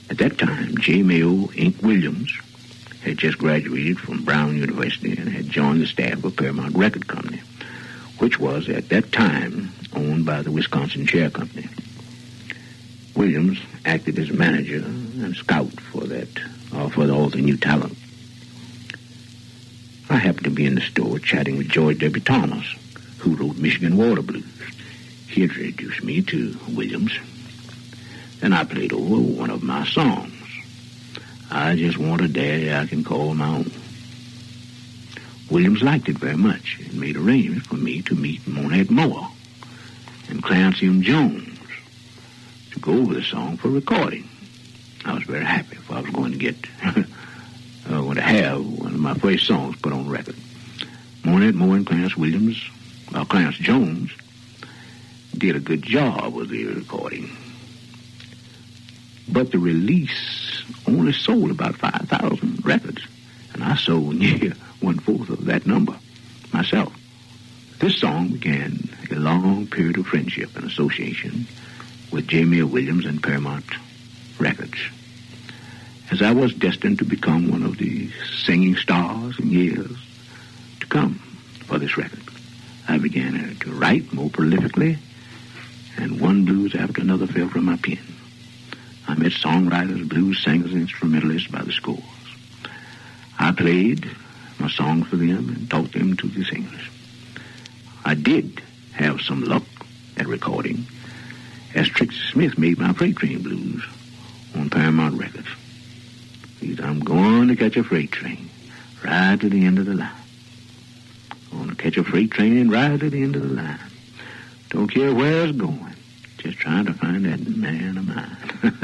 At that time, J. Mayo Inc. Williams had just graduated from Brown University and had joined the staff of Paramount Record Company, which was at that time owned by the Wisconsin Chair Company. Williams acted as manager and scout for all the new talent. I happened to be in the store chatting with George W. Thomas, who wrote Michigan Water Blues. He introduced me to Williams, and I played over one of my songs. I just want a daddy I can call my own. Williams liked it very much and made arrangements for me to meet Monette Moore and Clarence M. Jones to go over the song for recording. I was very happy, for I was going to have one of my first songs put on record. Monette Moore and Clarence Jones did a good job with the recording. But the release only sold about 5,000 records, and I sold near one-fourth of that number myself. This song began a long period of friendship and association with J. Mayo Williams and Paramount Records, as I was destined to become one of the singing stars in years to come for this record. I began to write more prolifically, and one blues after another fell from my pen. I met songwriters, blues singers, and instrumentalists by the scores. I played my songs for them and taught them to the singers. I did have some luck at recording, as Trixie Smith made my Freight Train Blues on Paramount Records. I'm going to catch a freight train right to the end of the line. I'm going to catch a freight train and ride to the end of the line. Don't care where it's going. Just trying to find that man of mine.